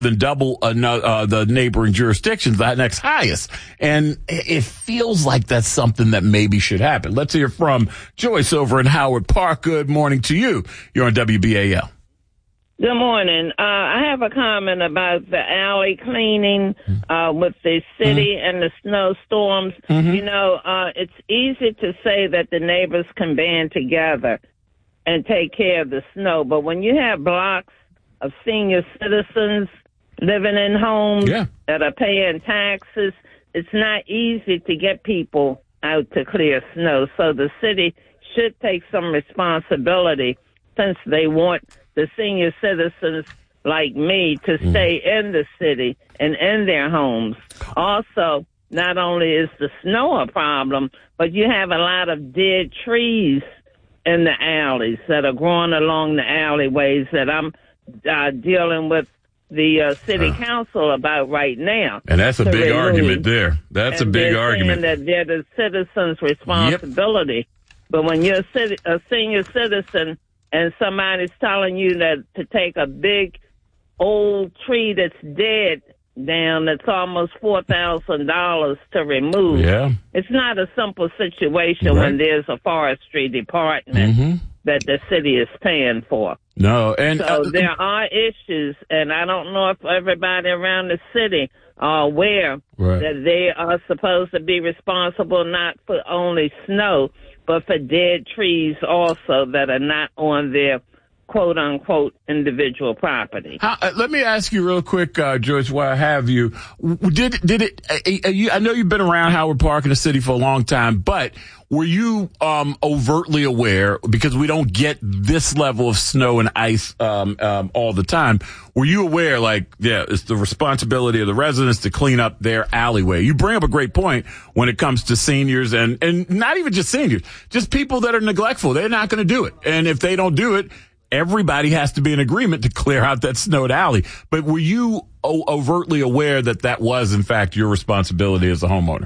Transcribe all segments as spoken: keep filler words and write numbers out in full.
than double uh, uh, the neighboring jurisdictions, that next highest. And it feels like that's something that maybe should happen. Let's hear from Joyce over in Howard Park. Good morning to you. You're on W B A L. Good morning. Uh, I have a comment about the alley cleaning uh, with the city mm-hmm. and the snowstorms. Mm-hmm. You know, uh, it's easy to say that the neighbors can band together and take care of the snow. But when you have blocks of senior citizens living in homes yeah. that are paying taxes, it's not easy to get people out to clear snow. So the city should take some responsibility since they want the senior citizens like me to stay mm. in the city and in their homes. Also, not only is the snow a problem, but you have a lot of dead trees in the alleys that are growing along the alleyways that I'm uh, dealing with the uh, city uh, council about right now. And that's a big remove. argument there. That's and a big argument. That they're the citizens' responsibility. Yep. But when you're a, city, a senior citizen and somebody's telling you that to take a big old tree that's dead down, that's almost four thousand dollars to remove. Yeah. It's not a simple situation right. when there's a forestry department mm-hmm. that the city is paying for. No, and so uh, there are issues, and I don't know if everybody around the city are aware right. that they are supposed to be responsible not for only snow, but for dead trees also that are not on their quote-unquote individual property. How, uh, let me ask you real quick, uh, Joyce, while I have you. Did did it? Uh, uh, you, I know you've been around Howard Park in the city for a long time, but were you um, overtly aware, because we don't get this level of snow and ice um, um, all the time, were you aware, like, yeah, it's the responsibility of the residents to clean up their alleyway? You bring up a great point when it comes to seniors, and, and not even just seniors, just people that are neglectful. They're not going to do it. And if they don't do it, everybody has to be in agreement to clear out that snowed alley. But were you o- overtly aware that that was, in fact, your responsibility as a homeowner?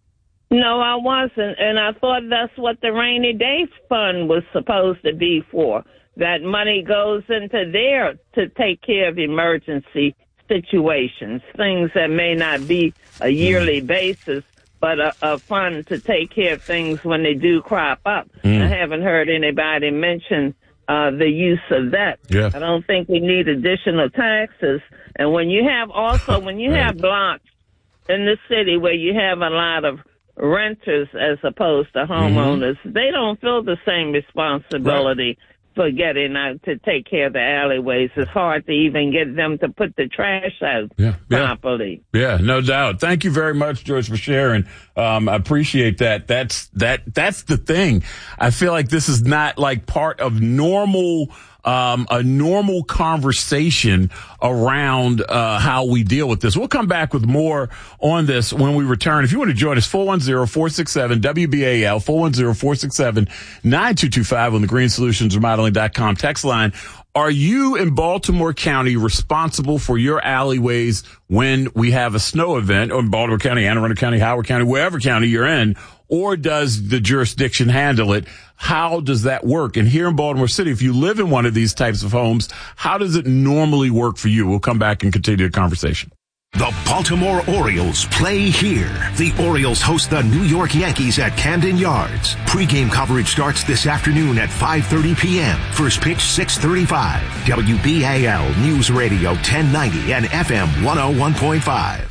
No, I wasn't, and I thought that's what the rainy day fund was supposed to be for. That money goes into there to take care of emergency situations, things that may not be a yearly mm. basis, but a, a fund to take care of things when they do crop up. Mm. I haven't heard anybody mention uh, the use of that. Yeah. I don't think we need additional taxes. And when you have also, when you right. have blocks in the city where you have a lot of renters as opposed to homeowners, mm-hmm. they don't feel the same responsibility right. for getting out to take care of the alleyways. It's hard to even get them to put the trash out yeah, properly. Yeah. yeah, no doubt. Thank you very much, George, for sharing. Um, I appreciate that. That's that. That's the thing. I feel like this is not like part of normal. Um, a normal conversation around uh, how we deal with this. We'll come back with more on this when we return. If you want to join us, four one zero, four six seven, W B A L, four one zero, four six seven, nine two two five on the green solutions remodeling dot com text line. Are you in Baltimore County responsible for your alleyways when we have a snow event, or in Baltimore County, Anne Arundel County, Howard County, wherever county you're in? Or does the jurisdiction handle it? How does that work? And here in Baltimore City, if you live in one of these types of homes, how does it normally work for you? We'll come back and continue the conversation. The Baltimore Orioles play here. The Orioles host the New York Yankees at Camden Yards. Pre-game coverage starts this afternoon at five thirty p.m. First pitch six thirty-five. W B A L News Radio ten ninety and F M one oh one point five.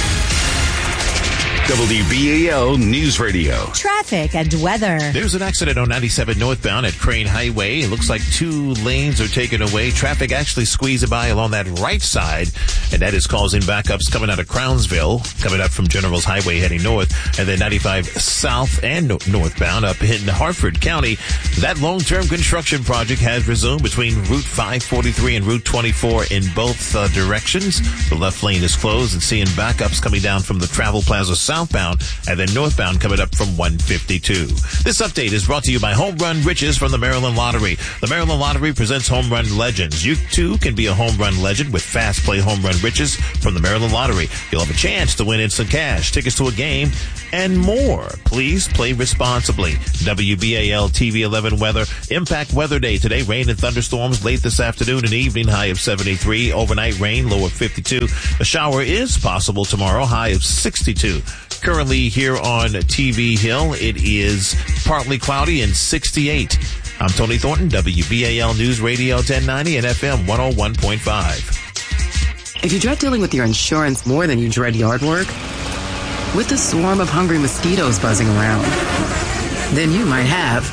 W B A L News Radio. Traffic and weather. There's an accident on ninety-seven northbound at Crane Highway. It looks like two lanes are taken away. Traffic actually squeezing by along that right side, and that is causing backups coming out of Crownsville, coming up from General's Highway heading north, and then ninety-five south and northbound up in Hartford County. That long-term construction project has resumed between Route five forty-three and Route twenty-four in both uh, directions. The left lane is closed, and seeing backups coming down from the Travel Plaza South southbound, and then northbound coming up from one fifty-two. This update is brought to you by Home Run Riches from the Maryland Lottery. The Maryland Lottery presents Home Run Legends. You too can be a home run legend with Fast Play Home Run Riches from the Maryland Lottery. You'll have a chance to win instant cash, tickets to a game, and more. Please play responsibly. W B A L T V eleven weather. Impact Weather Day today. Rain and thunderstorms late this afternoon and evening. High of seventy-three. Overnight rain, low of fifty-two. A shower is possible tomorrow. High of sixty-two. Currently here on T V Hill, it is partly cloudy and sixty-eight. I'm Tony Thornton, W B A L News Radio ten ninety and F M one oh one point five. If you dread dealing with your insurance more than you dread yard work, with the swarm of hungry mosquitoes buzzing around, then you might have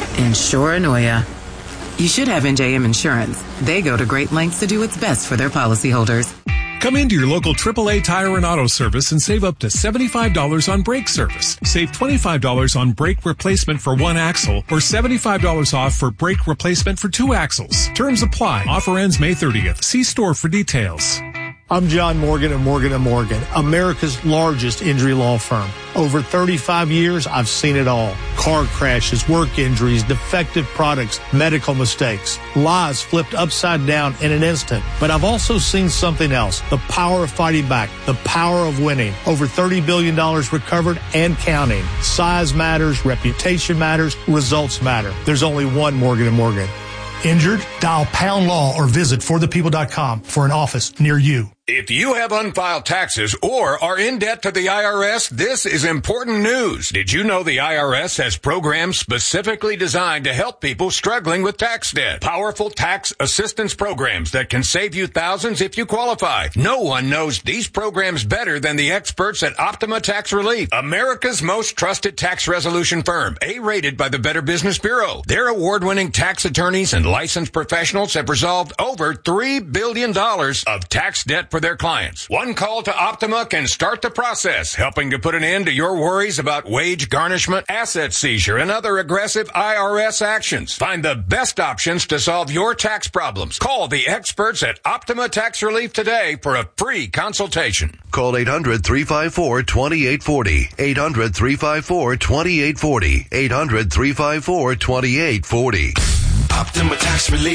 Insuranoia. You should have N J M Insurance. They go to great lengths to do what's best for their policyholders. Come into your local triple A Tire and Auto Service and save up to seventy-five dollars on brake service. Save twenty-five dollars on brake replacement for one axle or seventy-five dollars off for brake replacement for two axles. Terms apply. Offer ends May thirtieth. See store for details. I'm John Morgan of Morgan and Morgan, America's largest injury law firm. Over thirty-five years, I've seen it all. Car crashes, work injuries, defective products, medical mistakes, lives flipped upside down in an instant. But I've also seen something else, the power of fighting back, the power of winning. Over thirty billion dollars recovered and counting. Size matters, reputation matters, results matter. There's only one Morgan and Morgan. Injured? Dial pound law or visit for the people dot com for an office near you. If you have unfiled taxes or are in debt to the I R S, this is important news. Did you know the I R S has programs specifically designed to help people struggling with tax debt? Powerful tax assistance programs that can save you thousands if you qualify. No one knows these programs better than the experts at Optima Tax Relief, America's most trusted tax resolution firm, A-rated by the Better Business Bureau. Their award-winning tax attorneys and licensed professionals have resolved over three billion dollars of tax debt for their clients. One call to Optima can start the process, helping to put an end to your worries about wage garnishment, asset seizure, and other aggressive I R S actions. Find the best options to solve your tax problems. Call the experts at Optima Tax Relief today for a free consultation. Call eight hundred, three five four, two eight four zero. eight hundred, three five four, two eight four zero. eight hundred, three five four, two eight four zero. Optima Tax Relief.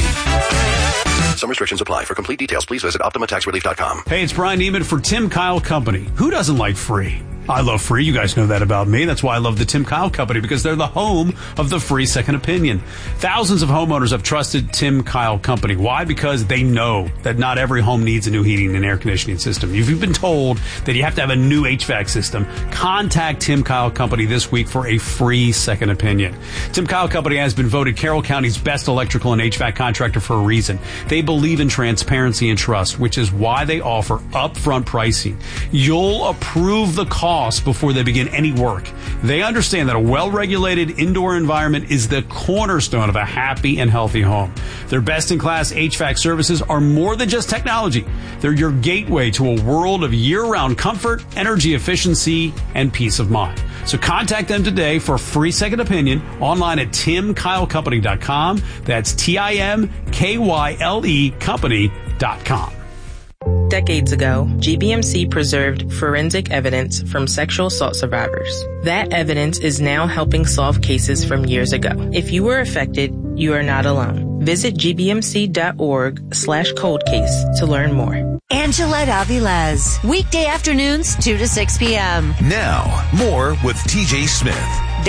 Some restrictions apply. For complete details, please visit Optima Tax Relief dot com. Hey, it's Brian Neiman for Tim Kyle Company. Who doesn't like free? I love free. You guys know that about me. That's why I love the Tim Kyle Company, because they're the home of the free second opinion. Thousands of homeowners have trusted Tim Kyle Company. Why? Because they know that not every home needs a new heating and air conditioning system. If you've been told that you have to have a new H V A C system, contact Tim Kyle Company this week for a free second opinion. Tim Kyle Company has been voted Carroll County's best electrical and H V A C contractor for a reason. They believe in transparency and trust, which is why they offer upfront pricing. You'll approve the cost before they begin any work. They understand that a well-regulated indoor environment is the cornerstone of a happy and healthy home. Their best-in-class H V A C services are more than just technology. They're your gateway to a world of year-round comfort, energy efficiency, and peace of mind. So contact them today for a free second opinion online at tim kyle company dot com. That's T I M K Y L E company dot com. Decades ago, G B M C preserved forensic evidence from sexual assault survivors. That evidence is now helping solve cases from years ago. If you were affected, you are not alone. Visit g b m c dot org slash cold case to learn more. Angela Avilés, weekday afternoons, two to six p.m. Now, more with T J Smith.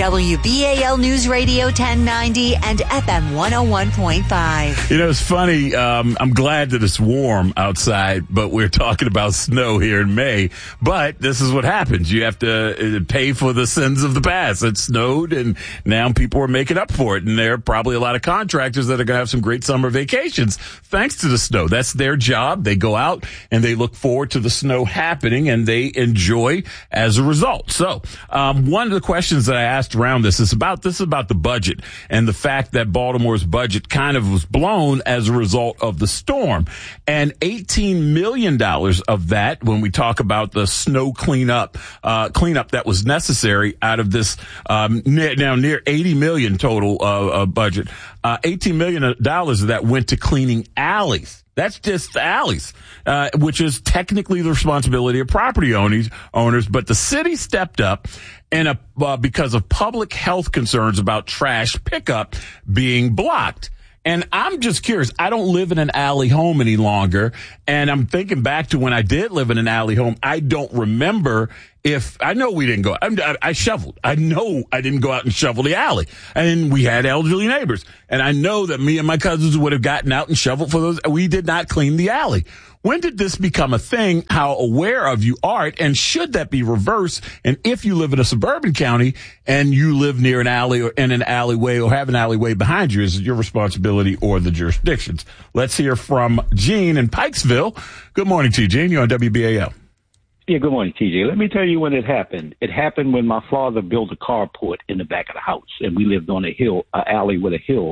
W B A L News Radio ten ninety and F M one oh one point five. You know, it's funny. Um, I'm glad that it's warm outside, but we're talking about snow here in May. But this is what happens. You have to pay for the sins of the past. It snowed, and now people are making up for it. And there are probably a lot of contractors that are going to have some great summer vacations thanks to the snow. That's their job. They go out and they look forward to the snow happening, and they enjoy as a result. So um, one of the questions that I asked around this is about this is about the budget and the fact that Baltimore's budget kind of was blown as a result of the storm. And eighteen million dollars of that, when we talk about the snow cleanup, uh, cleanup that was necessary out of this, um, near, now near eighty million total, uh, uh budget, uh, eighteen million of dollars of that went to cleaning alleys. That's just the alleys, uh, which is technically the responsibility of property owners, owners. But the city stepped up and, a, uh, because of public health concerns about trash pickup being blocked. And I'm just curious. I don't live in an alley home any longer. And I'm thinking back to when I did live in an alley home. I don't remember if I know we didn't go. I, I shoveled. I know I didn't go out and shovel the alley. And we had elderly neighbors. And I know that me and my cousins would have gotten out and shoveled for those. We did not clean the alley. When did this become a thing? How aware of you are it? And should that be reversed? And if you live in a suburban county and you live near an alley or in an alleyway or have an alleyway behind you, is it your responsibility or the jurisdiction's? Let's hear from Gene in Pikesville. Good morning to you, Gene. You're on W B A L. Yeah, good morning, T J. Let me tell you when it happened. It happened when my father built a carport in the back of the house, and we lived on a hill, an alley with a hill.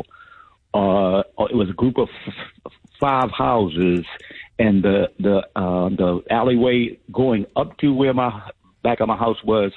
Uh, it was a group of f- five houses, and the the uh, the alleyway going up to where my back of my house was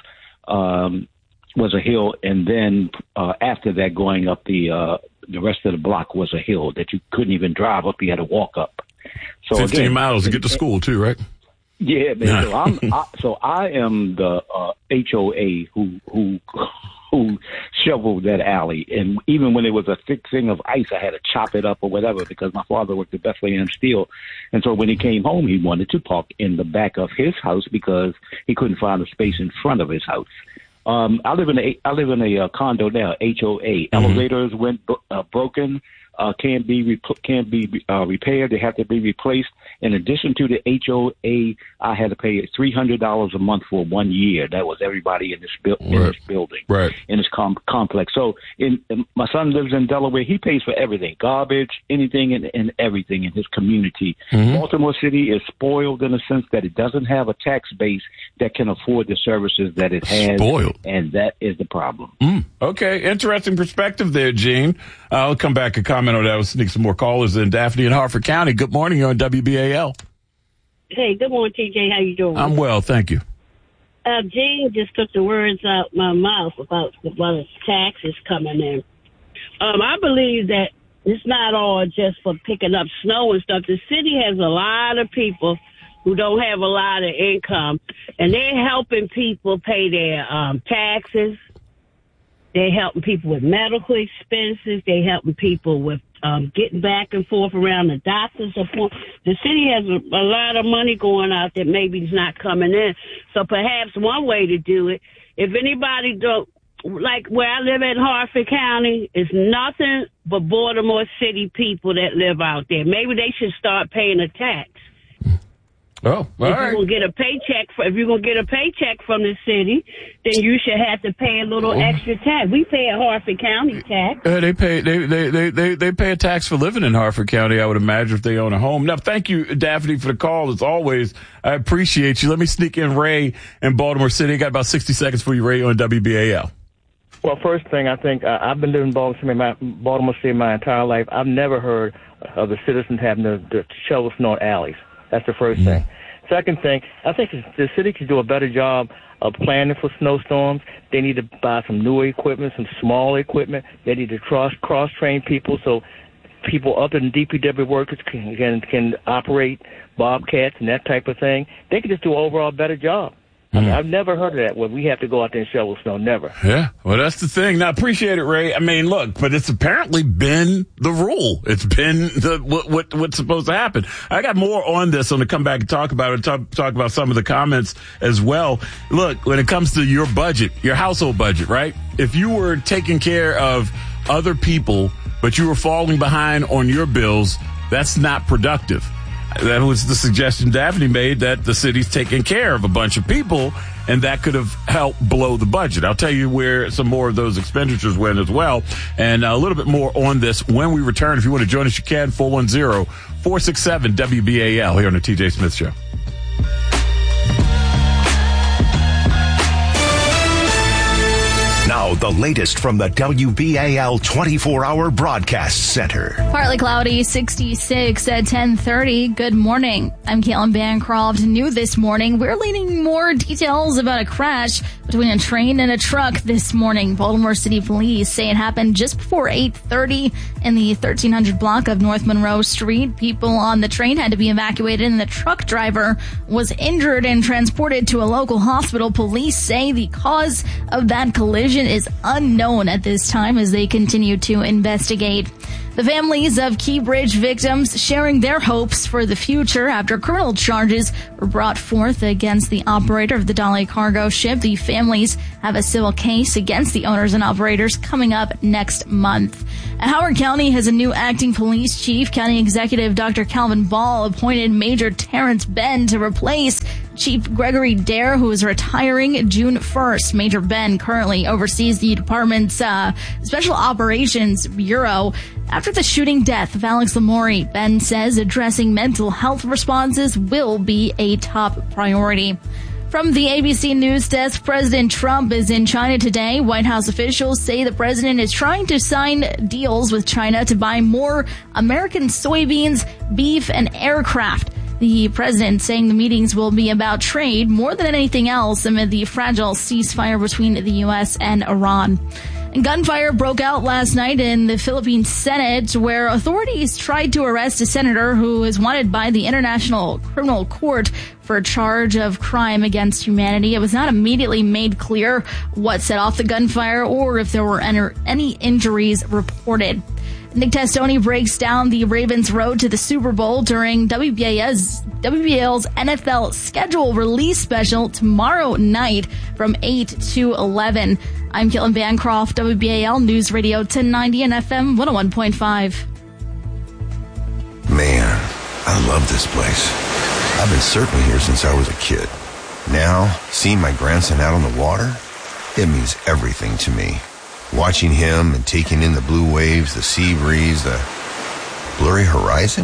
um, was a hill, and then uh, after that, going up the uh, the rest of the block was a hill that you couldn't even drive up; you had to walk up. So fifteen again, miles to get to school too, right? Yeah, man. So I'm I, so I am the uh, H O A who who who shoveled that alley, and even when it was a thick thing of ice, I had to chop it up or whatever because my father worked at Bethlehem Steel, and so when he came home, he wanted to park in the back of his house because he couldn't find a space in front of his house. Um, I live in a I live in a uh, condo now, H O A. Mm-hmm. Elevators went uh, broken. Uh, can't be rep- can't be uh, repaired. They have to be replaced. In addition to the H O A, I had to pay three hundred dollars a month for one year. That was everybody in this, bu- right. in this building, right. in this com- complex. So, in, in, my son lives in Delaware. He pays for everything, garbage, anything, and, and everything in his community. Mm-hmm. Baltimore City is spoiled in the sense that it doesn't have a tax base that can afford the services that it has. Spoiled, and that is the problem. Mm. Okay, interesting perspective there, Gene. Uh, I'll come back and comment on that. We'll sneak some more callers in. Daphne in Harford County. Good morning. You're on W B A L. Hey, good morning, T J. How you doing? I'm well, thank you. Uh, Gene just took the words out my mouth about the taxes coming in. Um, I believe that it's not all just for picking up snow and stuff. The city has a lot of people who don't have a lot of income, and they're helping people pay their um, taxes. They're helping people with medical expenses. They're helping people with um, getting back and forth around the doctor's appointment. The city has a, a lot of money going out that maybe is not coming in. So perhaps one way to do it, if anybody don't, like where I live in Harford County, it's nothing but Baltimore City people that live out there. Maybe they should start paying a tax. Oh, all if right. you're gonna get a paycheck, for, if you're gonna get a paycheck from the city, then you should have to pay a little oh. extra tax. We pay a Harford County tax. Uh, they pay they, they they they they pay a tax for living in Harford County. I would imagine if they own a home. Now, thank you, Daphne, for the call. As always, I appreciate you. Let me sneak in Ray in Baltimore City. Got about sixty seconds for you, Ray, on W B A L. Well, first thing, I think uh, I've been living in Baltimore City, my, Baltimore City my entire life. I've never heard of the citizens having to, to shovel snow in alleys. That's the first mm-hmm. thing. Second thing, I think the city could do a better job of planning for snowstorms. They need to buy some newer equipment, some small equipment. They need to cross cross train people so people other than D P W workers can can, can operate bobcats and that type of thing. They could just do an overall better job. Mm. I mean, I've never heard of that where we have to go out there and shovel snow. Never. Yeah, well, that's the thing. Now, appreciate it, Ray. I mean, look, but it's apparently been the rule. It's been the what, what what's supposed to happen. I got more on this. I'm going to come back and talk about it, talk, talk about some of the comments as well. Look, when it comes to your budget, your household budget, right? If you were taking care of other people, but you were falling behind on your bills, that's not productive. That was the suggestion Daphne made, that the city's taking care of a bunch of people, and that could have helped blow the budget. I'll tell you where some more of those expenditures went as well, and a little bit more on this when we return. If you want to join us, you can, four one zero, four six seven, W B A L here on the T J Smith Show. Now, the latest from the W B A L twenty-four hour Broadcast Center. Partly cloudy, sixty-six at ten thirty. Good morning. I'm Caitlin Bancroft. New this morning, we're leading more details about a crash between a train and a truck this morning. Baltimore City Police say it happened just before eight thirty in the thirteen hundred block of North Monroe Street. People on the train had to be evacuated, and the truck driver was injured and transported to a local hospital. Police say the cause of that collision is unknown at this time as they continue to investigate. The families of Key Bridge victims sharing their hopes for the future after criminal charges were brought forth against the operator of the Dali cargo ship. The families have a civil case against the owners and operators coming up next month. Howard County has a new acting police chief. County Executive Doctor Calvin Ball appointed Major Terrence Ben to replace Chief Gregory Dare, who is retiring June first. Major Ben currently oversees the department's uh, Special Operations Bureau. After the shooting death of Alex Lamori, Ben says addressing mental health responses will be a top priority. From the A B C News Desk, President Trump is in China today. White House officials say the president is trying to sign deals with China to buy more American soybeans, beef, and aircraft. The president saying the meetings will be about trade more than anything else amid the fragile ceasefire between the U S and Iran. And gunfire broke out last night in the Philippine Senate, where authorities tried to arrest a senator who is wanted by the International Criminal Court for a charge of crime against humanity. It was not immediately made clear what set off the gunfire or if there were any injuries reported. Nick Testoni breaks down the Ravens' road to the Super Bowl during W B A L's, W B A L's N F L schedule release special tomorrow night from eight to eleven. I'm Caitlin Bancroft, W B A L News Radio ten ninety and F M one oh one point five. Man, I love this place. I've been surfing here since I was a kid. Now, seeing my grandson out on the water, it means everything to me. Watching him and taking in the blue waves, the sea breeze, the blurry horizon.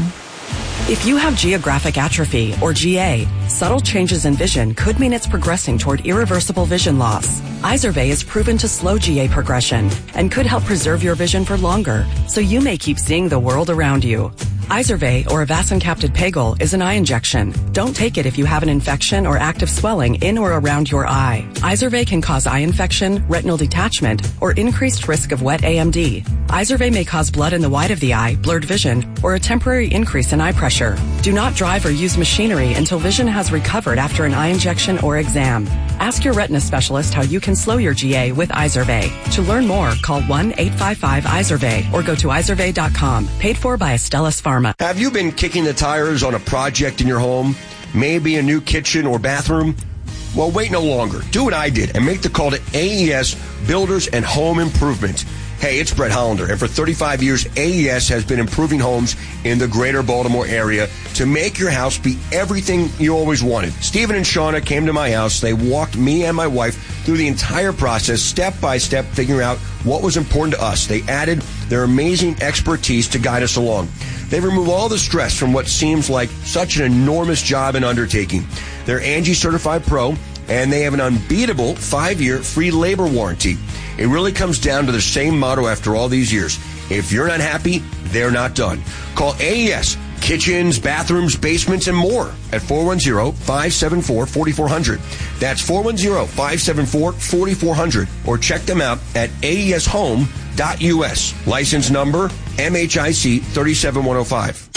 If you have geographic atrophy, or G A, subtle changes in vision could mean it's progressing toward irreversible vision loss. Izervay is proven to slow G A progression and could help preserve your vision for longer, so you may keep seeing the world around you. Izervay, or avacincaptad pegol, is an eye injection. Don't take it if you have an infection or active swelling in or around your eye. Izervay can cause eye infection, retinal detachment, or increased risk of wet A M D. Izervay may cause blood in the white of the eye, blurred vision, or a temporary increase in eye pressure. Do not drive or use machinery until vision has recovered after an eye injection or exam. Ask your retina specialist how you can slow your G A with Izervay. To learn more, call one eight five five Izervay or go to izervay dot com. Paid for by Astellas Pharma. Have you been kicking the tires on a project in your home? Maybe a new kitchen or bathroom? Well, wait no longer. Do what I did and make the call to A E S Builders and Home Improvement. Hey, it's Brett Hollander, and for thirty-five years, A E S has been improving homes in the greater Baltimore area to make your house be everything you always wanted. Stephen and Shauna came to my house. They walked me and my wife through the entire process, step by step, figuring out what was important to us. They added their amazing expertise to guide us along. They remove all the stress from what seems like such an enormous job and undertaking. They're Angie Certified Pro, and they have an unbeatable five-year free labor warranty. It really comes down to the same motto after all these years. If you're not happy, they're not done. Call A E S, kitchens, bathrooms, basements, and more at four one zero, five seven four, four four zero zero. That's four one zero, five seven four, four four zero zero. Or check them out at A E S home dot U S. License number M H I C three seven one zero five.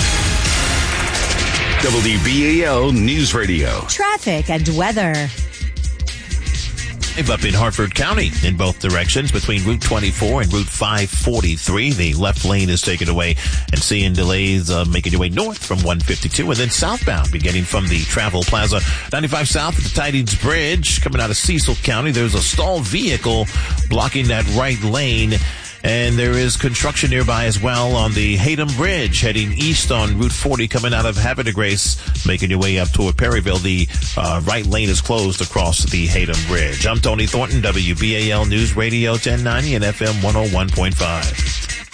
W B A L News Radio. Traffic and weather. Up in Hartford County in both directions between Route twenty-four and Route five forty-three. The left lane is taken away and seeing delays uh, making your way north from one fifty-two and then southbound beginning from the Travel Plaza. ninety-five south at the Tidings Bridge coming out of Cecil County. There's a stalled vehicle blocking that right lane. And there is construction nearby as well on the Hayden Bridge heading east on Route forty coming out of Havre de Grace, making your way up toward Perryville. The uh, right lane is closed across the Hayden Bridge. I'm Tony Thornton, W B A L News Radio ten ninety and F M one oh one point five.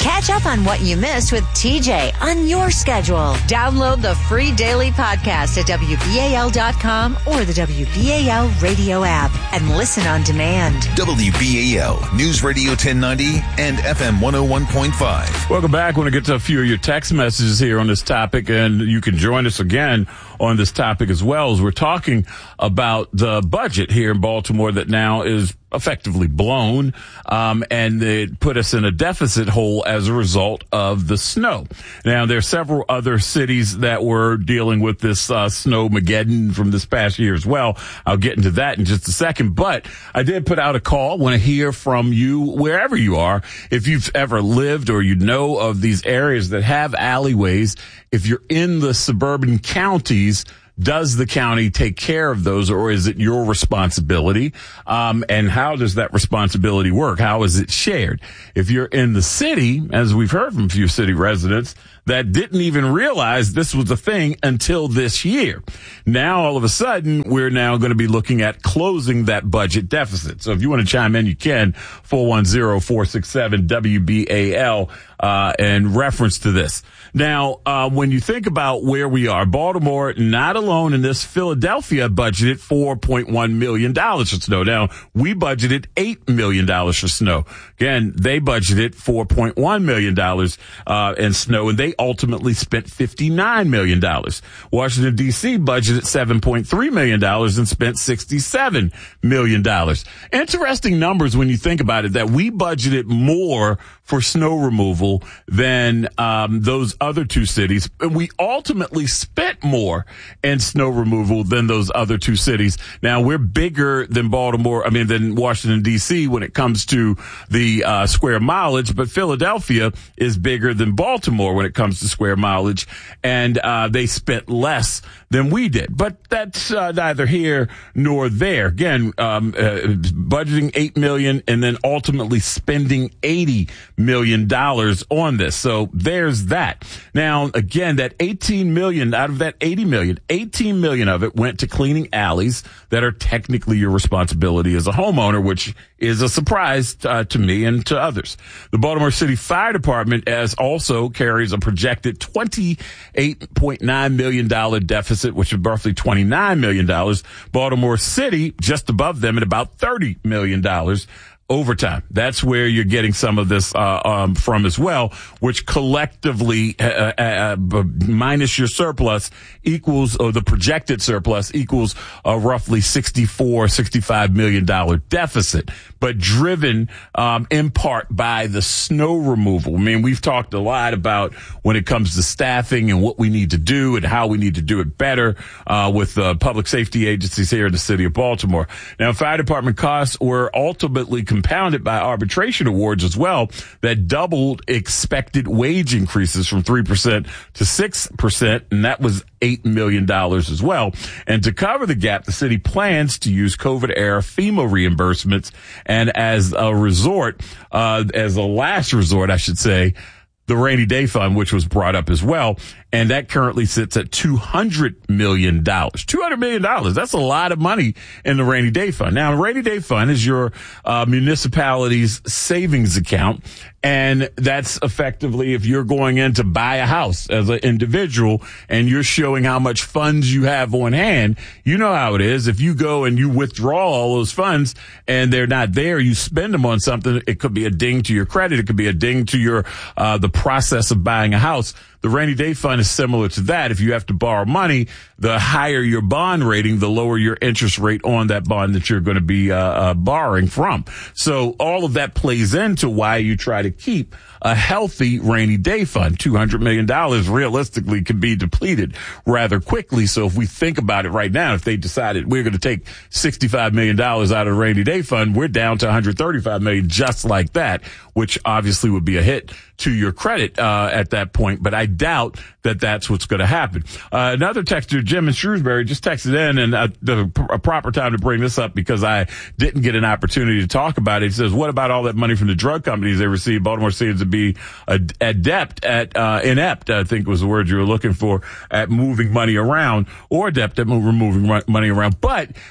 Catch up on what you missed with T J on your schedule. Download the free daily podcast at W B A L dot com or the W B A L radio app and listen on demand. W B A L News Radio ten ninety and F M one oh one point five. Welcome back. I want to get to a few of your text messages here on this topic, and you can join us again on this topic as well, as we're talking about the budget here in Baltimore that now is effectively blown, um, and it put us in a deficit hole as a result of the snow. Now, there are several other cities that were dealing with this uh, snowmageddon from this past year as well. I'll get into that in just a second, but I did put out a call. Want to hear from you wherever you are. If you've ever lived or you know of these areas that have alleyways, if you're in the suburban counties, does the county take care of those, or is it your responsibility? Um, and how does that responsibility work? How is it shared? If you're in the city, as we've heard from a few city residents that didn't even realize this was a thing until this year. Now, all of a sudden, we're now going to be looking at closing that budget deficit. So if you want to chime in, you can, four one zero, four six seven, W B A L, uh, in reference to this. Now, uh, when you think about where we are, Baltimore, not alone in this, Philadelphia budgeted four point one million dollars for snow. Now, we budgeted eight million dollars for snow. Again, they budgeted four point one million dollars, uh, in snow, and they ultimately spent fifty-nine million dollars. Washington, D C budgeted seven point three million dollars and spent sixty-seven million dollars. Interesting numbers when you think about it, that we budgeted more for snow removal than um, those other two cities. And we ultimately spent more in snow removal than those other two cities. Now, we're bigger than Baltimore, I mean, than Washington, D C when it comes to the uh, square mileage, but Philadelphia is bigger than Baltimore when it comes to square mileage, and uh, they spent less than we did. But that's uh, neither here nor there. Again, um, uh, budgeting eight million dollars and then ultimately spending eighty million dollars on this. So there's that. Now, again, that eighteen million dollars out of that eighty million dollars, eighteen million dollars of it went to cleaning alleys that are technically your responsibility as a homeowner, which is a surprise uh, to me and to others. The Baltimore City Fire Department as also carries a projected twenty-eight point nine million dollars deficit, which is roughly twenty-nine million dollars. Baltimore City just above them at about thirty million dollars. Overtime. That's where you're getting some of this uh, um, from as well, which collectively, uh, uh, uh, minus your surplus, equals, or the projected surplus equals a roughly sixty-four, sixty-five million dollars deficit, but driven um, in part by the snow removal. I mean, we've talked a lot about when it comes to staffing and what we need to do and how we need to do it better uh, with uh, public safety agencies here in the city of Baltimore. Now, fire department costs were ultimately compounded by arbitration awards as well that doubled expected wage increases from three percent to six percent, and that was eight million dollars as well. And to cover the gap, the city plans to use COVID-era FEMA reimbursements, and as a resort, uh, as a last resort, I should say, the rainy day fund, which was brought up as well. And that currently sits at two hundred million dollars. two hundred million dollars. That's a lot of money in the rainy day fund. Now, the rainy day fund is your uh, municipality's savings account. And that's effectively if you're going in to buy a house as an individual and you're showing how much funds you have on hand, you know how it is. If you go and you withdraw all those funds and they're not there, you spend them on something. It could be a ding to your credit. It could be a ding to your, uh, the process of buying a house. The rainy day fund is similar to that. If you have to borrow money, the higher your bond rating, the lower your interest rate on that bond that you're going to be uh, uh, borrowing from. So all of that plays into why you try to keep a healthy rainy day fund. two hundred million dollars realistically can be depleted rather quickly. So if we think about it right now, if they decided we're going to take sixty-five million dollars out of the rainy day fund, we're down to one hundred thirty-five million dollars just like that, which obviously would be a hit to your credit uh, at that point. But I doubt that that's what's going to happen. Uh, another texter, Jim in Shrewsbury, just texted in, and uh, the a proper time to bring this up because I didn't get an opportunity to talk about it. He says, what about all that money from the drug companies they receive? Baltimore seems to be ad- adept at, uh, inept, I think was the word you were looking for, at moving money around, or adept at moving money around. But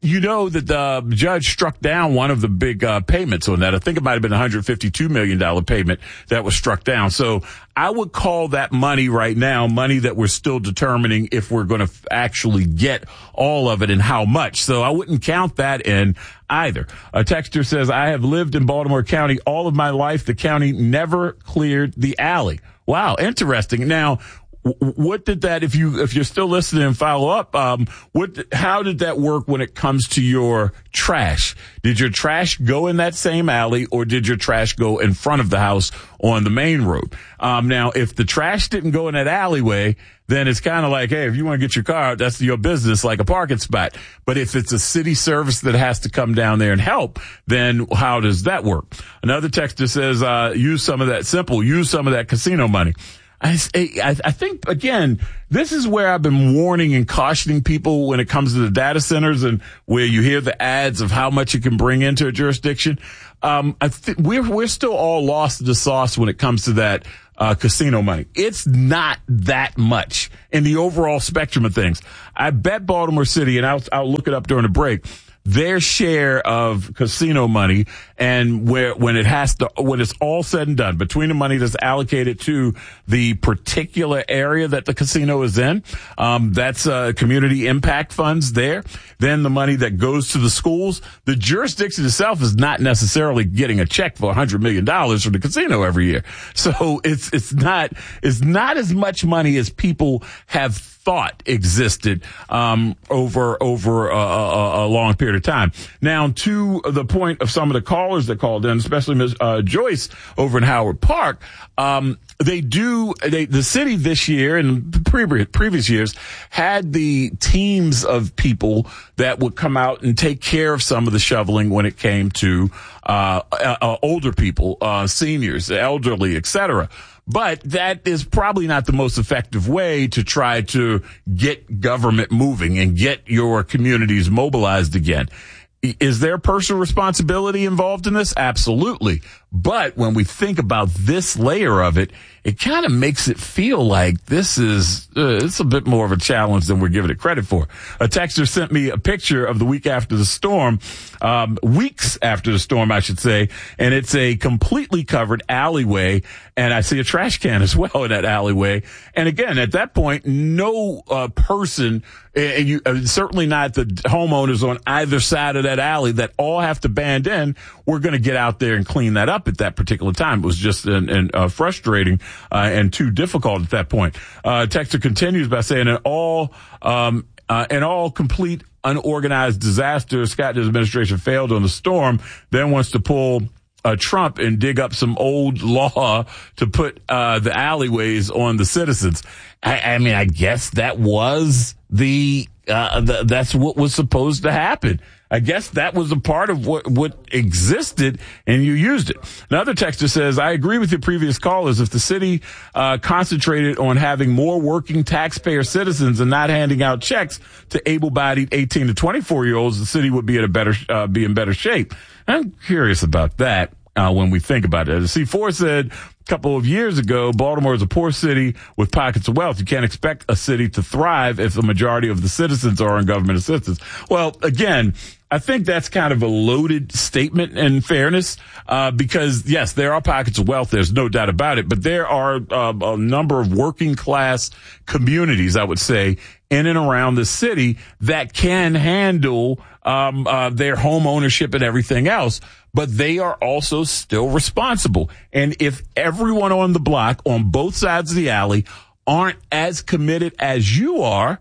you know that the judge struck down one of the big uh, payments on that. I think it might have been a one hundred fifty-two million dollars payment that was struck down. So I would call that money right now money that we're still determining if we're going to f- actually get all of it and how much. So I wouldn't count that in either. A texter says, I have lived in Baltimore County all of my life. The county never cleared the alley. Wow, interesting. Now, what did that, if you, if you're still listening and follow up, um, what, how did that work when it comes to your trash? Did your trash go in that same alley or did your trash go in front of the house on the main road? Um, now, if the trash didn't go in that alleyway, then it's kind of like, hey, if you want to get your car out, that's your business, like a parking spot. But if it's a city service that has to come down there and help, then how does that work? Another texter says, uh, use some of that simple, use some of that casino money. I, I, I think, again, this is where I've been warning and cautioning people when it comes to the data centers and where you hear the ads of how much you can bring into a jurisdiction. Um, I th- we're, we're still all lost in the sauce when it comes to that, uh, casino money. It's not that much in the overall spectrum of things. I bet Baltimore City, and I'll, I'll look it up during the break, their share of casino money and where, when it has to, when it's all said and done, between the money that's allocated to the particular area that the casino is in, um, that's, uh, community impact funds there. Then the money that goes to the schools, the jurisdiction itself is not necessarily getting a check for a hundred million dollars from the casino every year. So it's, it's not, it's not as much money as people have thought existed, um, over, over a, a, a long period of time. Now, to the point of some of the callers that called in, especially Miz Uh, Joyce over in Howard Park, um, they do, they, the city this year and pre- previous years had the teams of people that would come out and take care of some of the shoveling when it came to, uh, uh older people, uh, seniors, elderly, et cetera. But that is probably not the most effective way to try to get government moving and get your communities mobilized again. Is there personal responsibility involved in this? Absolutely. But when we think about this layer of it, it kind of makes it feel like this is, uh, it's a bit more of a challenge than we're giving it credit for. A texter sent me a picture of the week after the storm, um, weeks after the storm, I should say, and it's a completely covered alleyway, and I see a trash can as well in that alleyway. And again, at that point, no uh, person, and you, uh, certainly not the homeowners on either side of that alley that all have to band in, we're going to get out there and clean that up at that particular time. It was just an, an, uh, frustrating uh, and too difficult at that point. Uh, texter continues by saying, in all, um, uh, in all complete unorganized disaster, Scott and his administration failed on the storm, then wants to pull uh, Trump and dig up some old law to put uh, the alleyways on the citizens. I, I mean, I guess that was the, uh, the, that's what was supposed to happen. I guess that was a part of what, what existed and you used it. Another texter says, I agree with your previous callers. If the city, uh, concentrated on having more working taxpayer citizens and not handing out checks to able-bodied eighteen to twenty-four year olds, the city would be in a better, uh, be in better shape. I'm curious about that, uh, when we think about it. C four said, a couple of years ago, Baltimore is a poor city with pockets of wealth. You can't expect a city to thrive if the majority of the citizens are on government assistance. Well, again, I think that's kind of a loaded statement in fairness, uh, because yes, there are pockets of wealth. There's no doubt about it, but there are uh, a number of working class communities, I would say, in and around the city that can handle, um, uh, their home ownership and everything else. But they are also still responsible. And if everyone on the block on both sides of the alley aren't as committed as you are,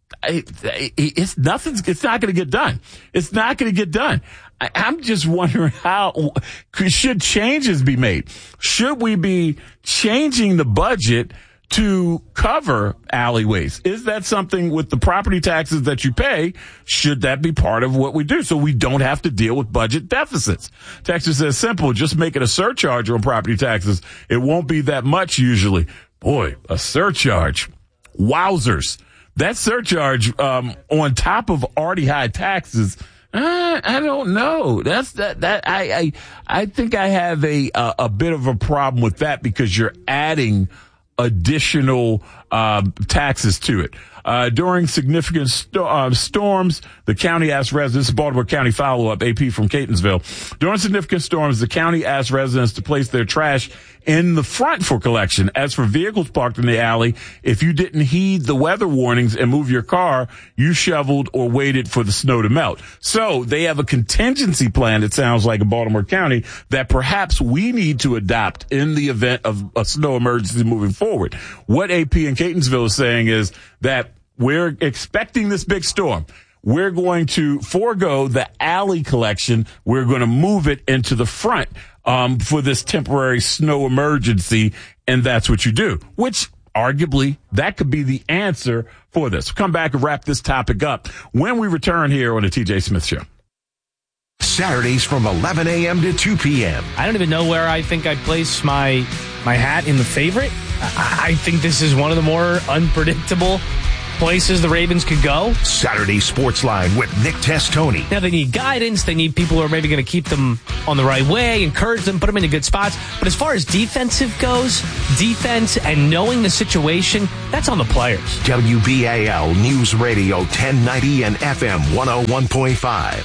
it's nothing's, it's not going to get done. It's not going to get done. I, I'm just wondering how, should changes be made? Should we be changing the budget to cover alleyways? Is that something with the property taxes that you pay? Should that be part of what we do so we don't have to deal with budget deficits? Texas says simple, just make it a surcharge on property taxes. It won't be that much usually. Boy, a surcharge. Wowzers. That surcharge, um, on top of already high taxes, uh, I don't know. That's that, that, I, I, I think I have a, a, a bit of a problem with that because you're adding additional, uh, taxes to it. Uh, during significant sto- uh, storms, the county asked residents, Baltimore County follow-up, A P from Catonsville. During significant storms, the county asked residents to place their trash in the front for collection. As for vehicles parked in the alley, if you didn't heed the weather warnings and move your car, you shoveled or waited for the snow to melt. So they have a contingency plan, it sounds like, in Baltimore County that perhaps we need to adopt in the event of a snow emergency moving forward. What A P in Catonsville is saying is that we're expecting this big storm. We're going to forego the alley collection. We're going to move it into the front um, for this temporary snow emergency, and that's what you do, which arguably that could be the answer for this. We'll come back and wrap this topic up when we return here on the T J Smith Show. Saturdays from eleven a.m. to two p.m. I don't even know where I think I'd place my my hat in the favorite. I, I think this is one of the more unpredictable places the Ravens could go. Saturday Sports Line with Nick Testoni. Now, they need guidance. They need people who are maybe going to keep them on the right way, encourage them, put them into good spots. But as far as defensive goes, defense and knowing the situation, that's on the players. W B A L News Radio ten ninety and F M one oh one point five.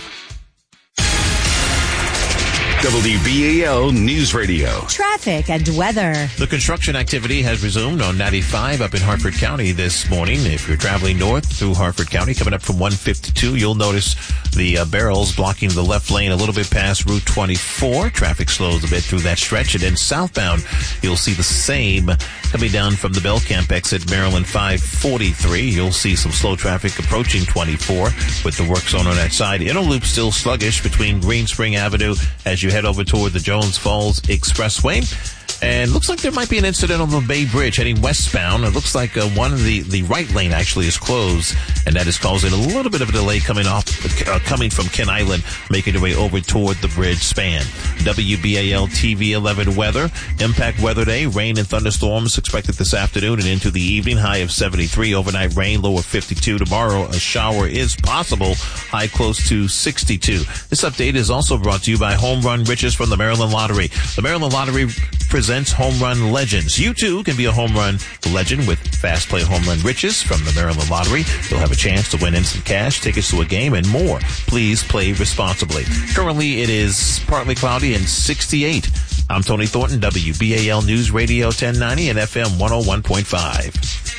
W B A L News Radio. Traffic and weather. The construction activity has resumed on ninety-five up in Hartford County this morning. If you're traveling north through Hartford County, coming up from one fifty-two, you'll notice the uh, barrels blocking the left lane a little bit past Route twenty-four. Traffic slows a bit through that stretch. And then southbound, you'll see the same coming down from the Belcamp exit, Maryland five forty-three. You'll see some slow traffic approaching twenty-four with the work zone on that side. Interloop still sluggish between Green Spring Avenue as you head over toward the Jones Falls Expressway. And looks like there might be an incident on the Bay Bridge heading westbound. It looks like uh, one of the, the right lane actually is closed, and that is causing a little bit of a delay coming off, uh, coming from Ken Island, making their way over toward the bridge span. W B A L T V eleven weather. Impact weather day. Rain and thunderstorms expected this afternoon and into the evening. High of seventy-three. Overnight rain. Low of fifty-two. Tomorrow, a shower is possible. High close to sixty-two. This update is also brought to you by Home Run Riches from the Maryland Lottery. The Maryland Lottery presents Home Run Legends. You too can be a home run legend with Fast Play Home Run Riches from the Maryland Lottery. You'll have a chance to win instant cash, tickets to a game, and more. Please play responsibly. Currently, it is partly cloudy and sixty-eight. I'm Tony Thornton, W B A L News Radio ten ninety and F M one oh one point five.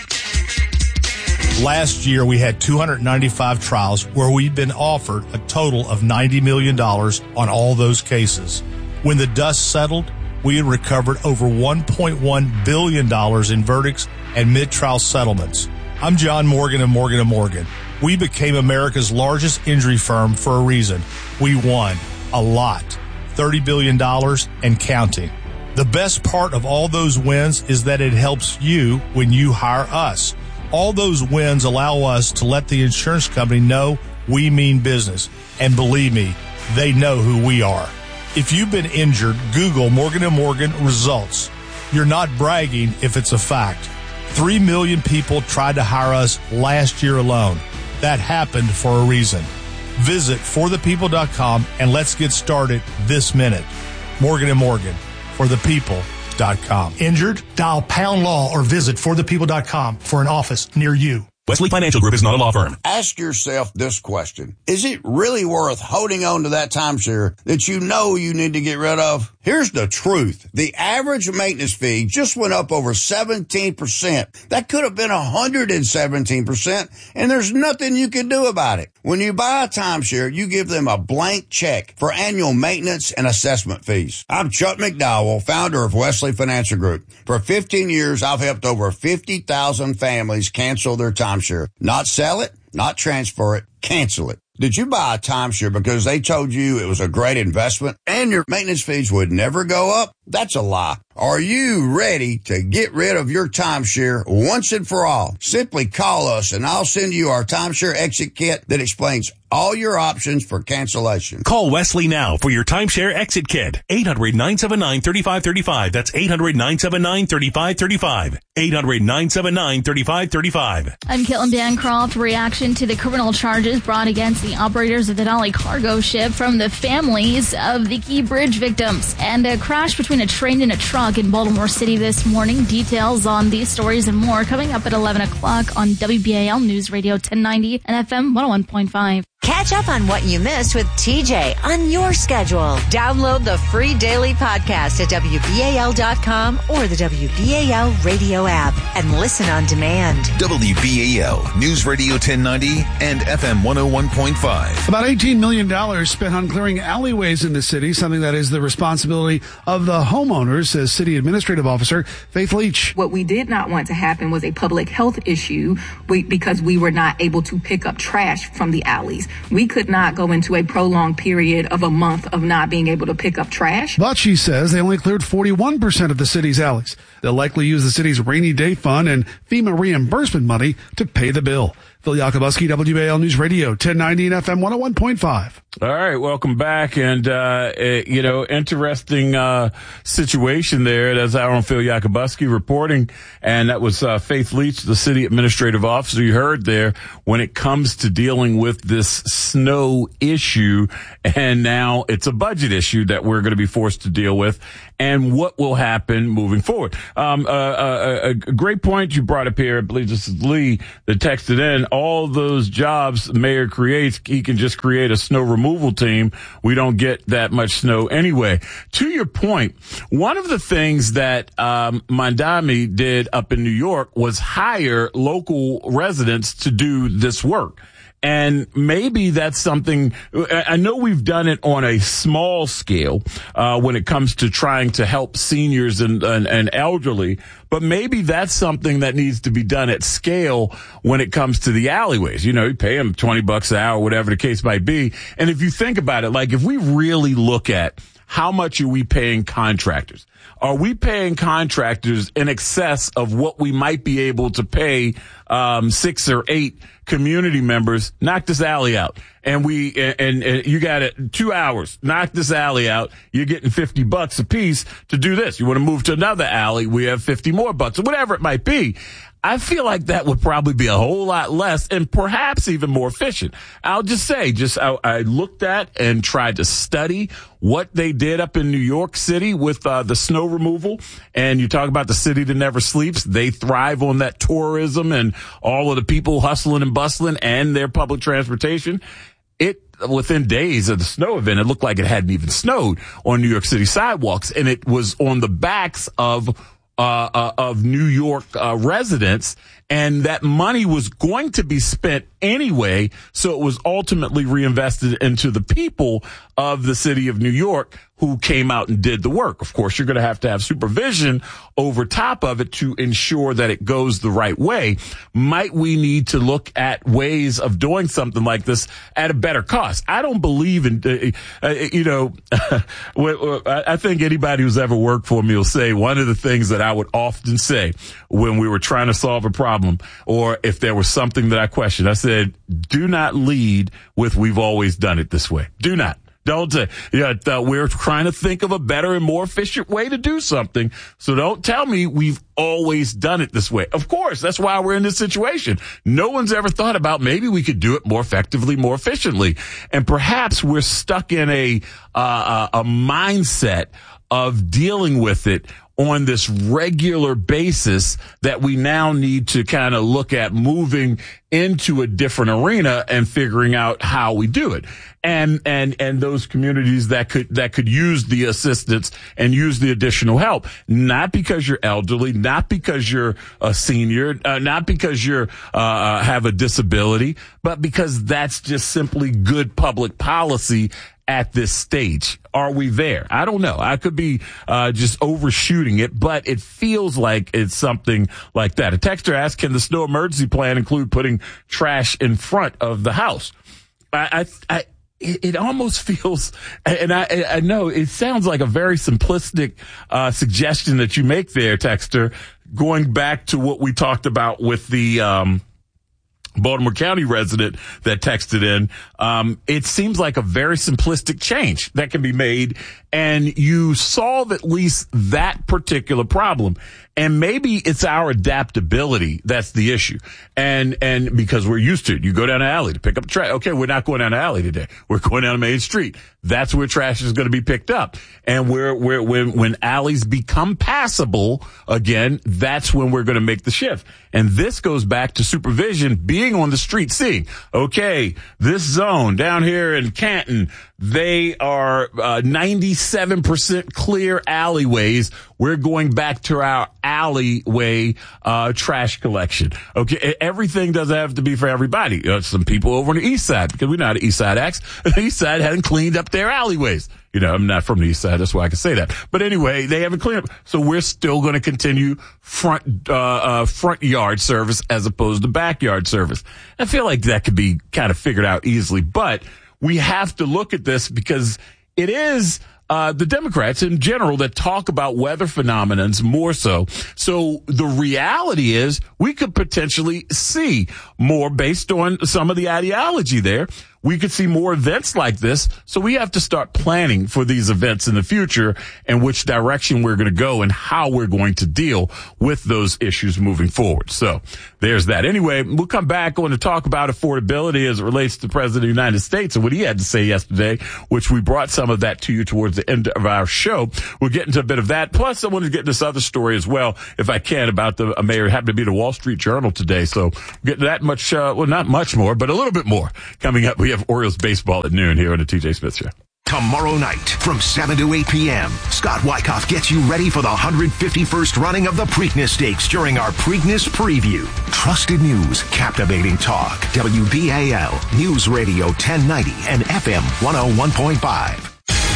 Last year, we had two hundred ninety-five trials where we'd been offered a total of ninety million dollars on all those cases. When the dust settled, we had recovered over one point one billion dollars in verdicts and mid-trial settlements. I'm John Morgan of Morgan and Morgan. We became America's largest injury firm for a reason. We won a lot, thirty billion dollars and counting. The best part of all those wins is that it helps you when you hire us. All those wins allow us to let the insurance company know we mean business. And believe me, they know who we are. If you've been injured, Google Morgan and Morgan results. You're not bragging if it's a fact. Three million people tried to hire us last year alone. That happened for a reason. Visit for the people dot com and let's get started this minute. Morgan and Morgan, for the people dot com. Injured? Dial pound law or visit for the people dot com for an office near you. Wesley Financial Group is not a law firm. Ask yourself this question. Is it really worth holding on to that timeshare that you know you need to get rid of? Here's the truth. The average maintenance fee just went up over seventeen percent. That could have been one hundred seventeen percent, and there's nothing you can do about it. When you buy a timeshare, you give them a blank check for annual maintenance and assessment fees. I'm Chuck McDowell, founder of Wesley Financial Group. For fifteen years, I've helped over fifty thousand families cancel their timeshare. Not sell it, not transfer it, cancel it. Did you buy a timeshare because they told you it was a great investment and your maintenance fees would never go up? That's a lie. Are you ready to get rid of your timeshare once and for all? Simply call us and I'll send you our timeshare exit kit that explains all your options for cancellation. Call Wesley now for your timeshare exit kit. eight hundred, nine seven nine, three five three five. That's eight hundred, nine seven nine, three five three five. eight hundred, nine seven nine, three five three five. I'm Caitlin Bancroft. Reaction to the criminal charges brought against the operators of the Denali cargo ship from the families of the Key Bridge victims and a crash between a train and a truck truck in Baltimore City this morning. Details on these stories and more coming up at eleven o'clock on W B A L News Radio ten ninety and F M one oh one point five. Catch up on what you missed with T J on your schedule. Download the free daily podcast at W B A L dot com or the W B A L radio app and listen on demand. W B A L News Radio ten ninety and F M one oh one point five. About eighteen million dollars spent on clearing alleyways in the city, something that is the responsibility of the homeowners, says City Administrative Officer Faith Leach. What we did not want to happen was a public health issue we, because we were not able to pick up trash from the alleys. We could not go into a prolonged period of a month of not being able to pick up trash. But she says they only cleared forty-one percent of the city's alleys. They'll likely use the city's rainy day fund and FEMA reimbursement money to pay the bill. Phil Yakubuski, W B A L News Radio, ten ninety and F M one oh one point five. All right, welcome back. And, uh, it, you know, interesting uh, situation there. That's our own Phil Yakubuski reporting. And that was uh, Faith Leach, the city administrative officer you heard there, when it comes to dealing with this snow issue. And now it's a budget issue that we're going to be forced to deal with. And what will happen moving forward. Um, uh, uh, a great point you brought up here. I believe this is Lee that texted in. All those jobs the mayor creates, he can just create a snow removal team. We don't get that much snow anyway. To your point, one of the things that um, Mondami did up in New York was hire local residents to do this work. And maybe that's something, I know we've done it on a small scale, uh, when it comes to trying to help seniors and, and, and elderly, but maybe that's something that needs to be done at scale when it comes to the alleyways. You know, you pay them twenty bucks an hour, whatever the case might be. And if you think about it, like if we really look at how much are we paying contractors? Are we paying contractors in excess of what we might be able to pay um six or eight community members? Knock this alley out. And we, and, and you got it two hours. Knock this alley out. You're getting fifty bucks a piece to do this. You want to move to another alley. We have fifty more bucks or whatever it might be. I feel like that would probably be a whole lot less and perhaps even more efficient. I'll just say, just I, I looked at and tried to study what they did up in New York City with uh, the snow removal. And you talk about the city that never sleeps. They thrive on that tourism and all of the people hustling and bustling and their public transportation. It, within days of the snow event, it looked like it hadn't even snowed on New York City sidewalks. And it was on the backs of Uh, uh, of New York uh, residents, and that money was going to be spent anyway, so it was ultimately reinvested into the people of the city of New York who came out and did the work. Of course, you're going to have to have supervision over top of it to ensure that it goes the right way. Might we need to look at ways of doing something like this at a better cost? I don't believe in, uh, uh, you know, I think anybody who's ever worked for me will say one of the things that I would often say when we were trying to solve a problem, or if there was something that I questioned, I said, do not lead with we've always done it this way. Do not. Don't say, yeah, uh, we're trying to think of a better and more efficient way to do something. So don't tell me we've always done it this way. Of course, that's why we're in this situation. No one's ever thought about maybe we could do it more effectively, more efficiently. And perhaps we're stuck in a, uh, a mindset of dealing with it on this regular basis that we now need to kind of look at moving into a different arena and figuring out how we do it. And, and, and those communities that could, that could use the assistance and use the additional help, not because you're elderly, not because you're a senior, uh, not because you're, uh, have a disability, but because that's just simply good public policy at this stage. Are we there? I don't know. I could be uh just overshooting it, but it feels like it's something like that. A texter asked, can the snow emergency plan include putting trash in front of the house? I, I, I it almost feels, and I, I know it sounds like a very simplistic uh suggestion that you make there, texter, going back to what we talked about with the um Baltimore County resident that texted in, um, it seems like a very simplistic change that can be made, and you solve at least that particular problem. And maybe it's our adaptability that's the issue. And, and because we're used to it. You go down the alley to pick up trash. Okay, we're not going down the alley today. We're going down the main street. That's where trash is going to be picked up. And we're, we're, when, when alleys become passable again, that's when we're going to make the shift. And this goes back to supervision, being on the street, seeing, okay, this zone down here in Canton, they are uh, ninety-seven percent clear alleyways. We're going back to our alleyway uh trash collection. Okay, everything doesn't have to be for everybody. Uh, some people over on the east side, because we're not an east side X, the east side hadn't cleaned up their alleyways. You know, I'm not from the east side, that's why I can say that. But anyway, they haven't cleaned up. So we're still going to continue front, uh, uh, front yard service as opposed to backyard service. I feel like that could be kind of figured out easily, but we have to look at this because it is, uh, the Democrats in general that talk about weather phenomenons more so. So the reality is we could potentially see more based on some of the ideology there. We could see more events like this. So we have to start planning for these events in the future and which direction we're going to go and how we're going to deal with those issues moving forward. So there's that. Anyway, we'll come back on to talk about affordability as it relates to the President of the United States and what he had to say yesterday, which we brought some of that to you towards the end of our show. We'll get into a bit of that. Plus, I wanted to get this other story as well, if I can, about the uh, mayor. It happened to be the Wall Street Journal today. So get that much, uh, well, not much more, but a little bit more coming up. We have Orioles baseball at noon here on the T J Smith Show. Tomorrow night from seven to eight p.m., Scott Wyckoff gets you ready for the one hundred fifty-first running of the Preakness Stakes during our Preakness Preview. Trusted news, captivating talk. W B A L News Radio ten ninety and F M one oh one point five.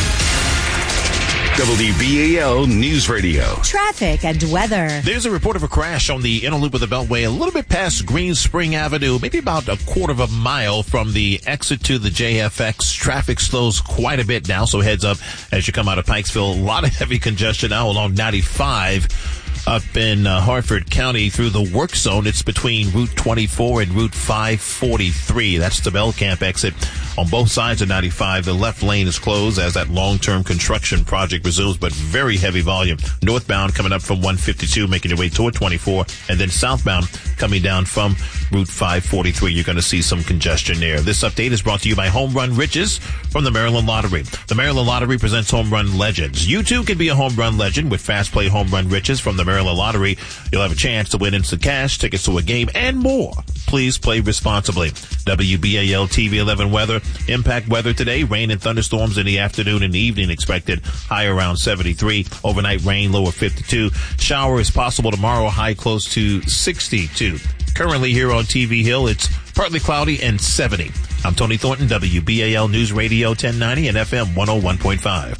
W B A L News Radio. Traffic and weather. There's a report of a crash on the inner loop of the Beltway a little bit past Green Spring Avenue, maybe about a quarter of a mile from the exit to the J F X. Traffic slows quite a bit now, so heads up as you come out of Pikesville. A lot of heavy congestion now along ninety-five. Up in uh, Hartford County through the work zone. It's between Route twenty-four and Route five forty-three. That's the Bell Camp exit on both sides of ninety-five. The left lane is closed as that long-term construction project resumes, but very heavy volume. Northbound coming up from one fifty-two, making your way toward twenty-four, and then southbound coming down from Route five forty-three. You're going to see some congestion there. This update is brought to you by Home Run Riches from the Maryland Lottery. The Maryland Lottery presents Home Run Legends. You too can be a home run legend with Fast Play Home Run Riches from the Maryland Lottery. You'll have a chance to win instant cash, tickets to a game, and more. Please play responsibly. W B A L T V eleven weather. Impact weather today. Rain and thunderstorms in the afternoon and evening expected. High around seventy-three. Overnight rain, low of fifty-two. Shower is possible tomorrow. High close to sixty-two. Currently here on T V Hill, it's partly cloudy and seventy. I'm Tony Thornton, W B A L News Radio ten ninety and F M one oh one point five.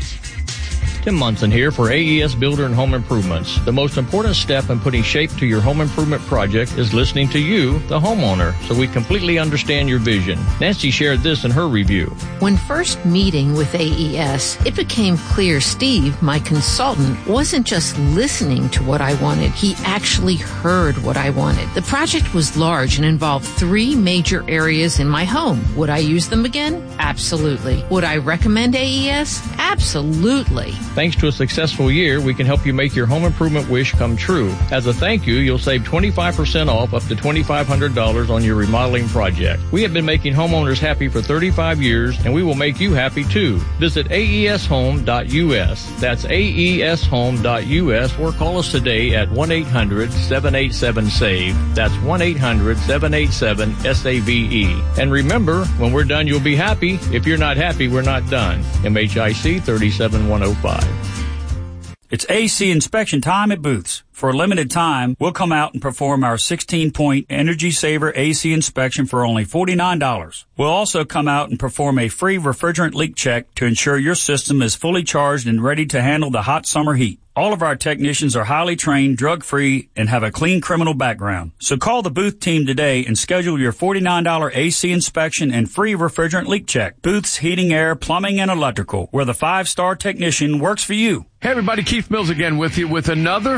Tim Munson here for A E S Builder and Home Improvements. The most important step in putting shape to your home improvement project is listening to you, the homeowner, so we completely understand your vision. Nancy shared this in her review. When first meeting with A E S, it became clear Steve, my consultant, wasn't just listening to what I wanted. He actually heard what I wanted. The project was large and involved three major areas in my home. Would I use them again? Absolutely. Would I recommend A E S? Absolutely. Thanks to a successful year, we can help you make your home improvement wish come true. As a thank you, you'll save twenty-five percent off up to twenty-five hundred dollars on your remodeling project. We have been making homeowners happy for thirty-five years, and we will make you happy too. Visit A E S home dot U S. That's A E S home dot U S, or call us today at one eight hundred seven eight seven SAVE. That's one eight hundred seven eight seven S A V E. And remember, when we're done, you'll be happy. If you're not happy, we're not done. M H I C thirty-seven one oh five. It's A C inspection time at Booth's. For a limited time, we'll come out and perform our sixteen-point Energy Saver A C inspection for only forty-nine dollars. We'll also come out and perform a free refrigerant leak check to ensure your system is fully charged and ready to handle the hot summer heat. All of our technicians are highly trained, drug-free, and have a clean criminal background. So call the Booth team today and schedule your forty-nine dollars A C inspection and free refrigerant leak check. Booth's Heating, Air, Plumbing, and Electrical, where the five-star technician works for you. Hey everybody, Keith Mills again with you with another fantastic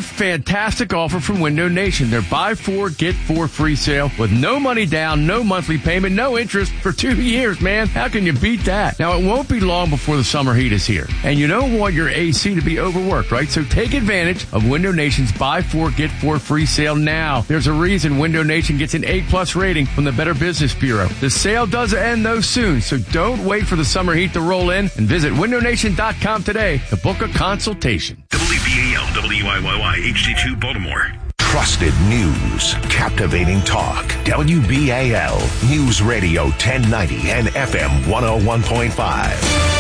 fantastic offer from Window Nation. Their buy four, get four free sale with no money down, no monthly payment, no interest for two years, man. How can you beat that? Now, it won't be long before the summer heat is here. And you don't want your A C to be overworked, right? So take advantage of Window Nation's buy four, get four free sale now. There's a reason Window Nation gets an A plus rating from the Better Business Bureau. The sale does end though soon, so don't wait for the summer heat to roll in and visit window nation dot com today to book a consultation. W B A L, W I Y Y, H D two Baltimore. Trusted news, captivating talk. W B A L News Radio ten ninety and F M one oh one point five.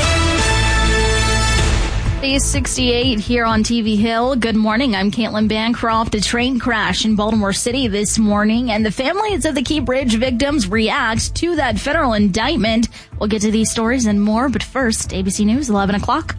Day sixty-eight here on T V Hill. Good morning. I'm Caitlin Bancroft. A train crash in Baltimore City this morning, and the families of the Key Bridge victims react to that federal indictment. We'll get to these stories and more, but first, A B C News, eleven o'clock.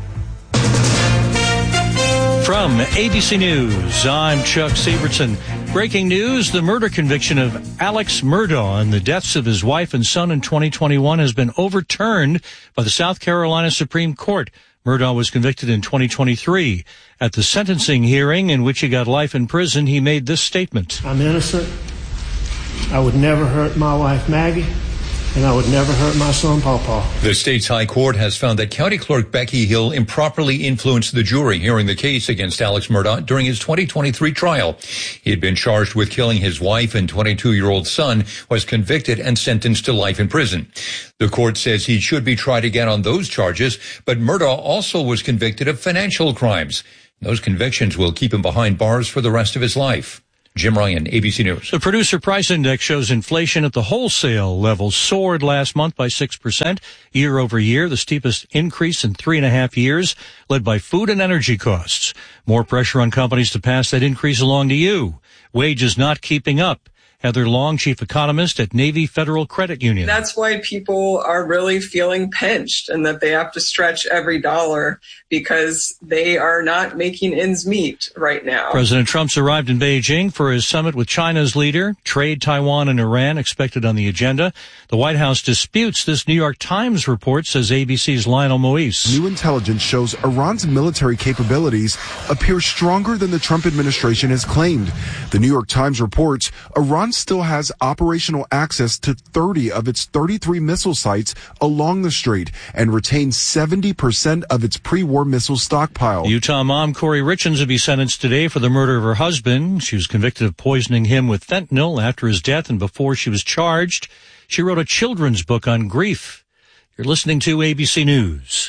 From A B C News, I'm Chuck Sievertson. Breaking news, the murder conviction of Alex Murdaugh and the deaths of his wife and son in twenty twenty-one has been overturned by the South Carolina Supreme Court. Murdaugh was convicted in twenty twenty-three. At the sentencing hearing in which he got life in prison, he made this statement. I'm innocent. I would never hurt my wife, Maggie, and I would never hurt my son, Pawpaw. The state's high court has found that County Clerk Becky Hill improperly influenced the jury hearing the case against Alex Murdaugh during his twenty twenty-three trial. He had been charged with killing his wife and twenty-two-year-old son, was convicted and sentenced to life in prison. The court says he should be tried again on those charges, but Murdaugh also was convicted of financial crimes. Those convictions will keep him behind bars for the rest of his life. Jim Ryan, A B C News. The Producer Price Index shows inflation at the wholesale level soared last month by six percent year over year, the steepest increase in three and a half years, led by food and energy costs. More pressure on companies to pass that increase along to you. Wages not keeping up. Heather Long, chief economist at Navy Federal Credit Union. That's why people are really feeling pinched and that they have to stretch every dollar because they are not making ends meet right now. President Trump's arrived in Beijing for his summit with China's leader. Trade, Taiwan, and Iran expected on the agenda. The White House disputes this New York Times report, says A B C's Lionel Moise. New intelligence shows Iran's military capabilities appear stronger than the Trump administration has claimed. The New York Times reports Iran still has operational access to thirty of its thirty-three missile sites along the strait and retains seventy percent of its pre-war missile stockpile. Utah mom Corey Richens will be sentenced today for the murder of her husband. She was convicted of poisoning him with fentanyl after his death and before she was charged. She wrote a children's book on grief. You're listening to A B C News.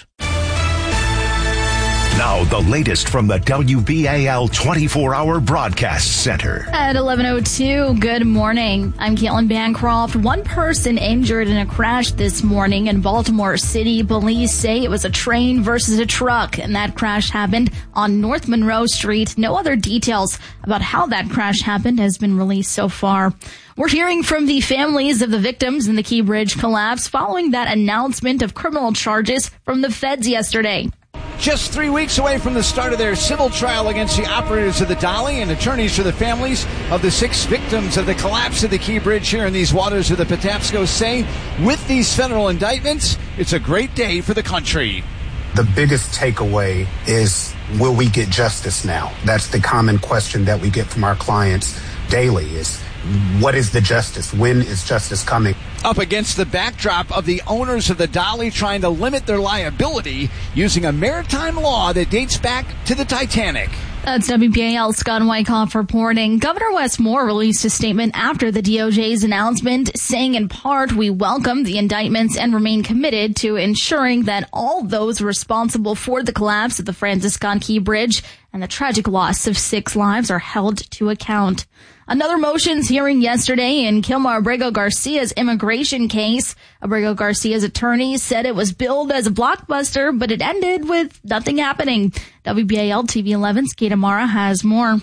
Now, the latest from the W B A L twenty-four hour Broadcast Center. At eleven oh two, good morning. I'm Caitlin Bancroft. One person injured in a crash this morning in Baltimore City. Police say it was a train versus a truck, and that crash happened on North Monroe Street. No other details about how that crash happened has been released so far. We're hearing from the families of the victims in the Key Bridge collapse following that announcement of criminal charges from the feds yesterday. Just three weeks away from the start of their civil trial against the operators of the Dolly and attorneys for the families of the six victims of the collapse of the Key Bridge here in these waters of the Patapsco say, with these federal indictments, it's a great day for the country. The biggest takeaway is, will we get justice now? That's the common question that we get from our clients daily is, what is the justice? When is justice coming? Up against the backdrop of the owners of the Dolly trying to limit their liability using a maritime law that dates back to the Titanic. That's W B A L's Scott Wyckoff reporting. Governor Wes Moore released a statement after the D O J's announcement, saying in part, we welcome the indictments and remain committed to ensuring that all those responsible for the collapse of the Francis Scott Key Bridge and the tragic loss of six lives are held to account. Another motions hearing yesterday in Kilmar Abrego Garcia's immigration case. Abrego Garcia's attorney said it was billed as a blockbuster, but it ended with nothing happening. W B A L T V eleven's Kate Amara has more.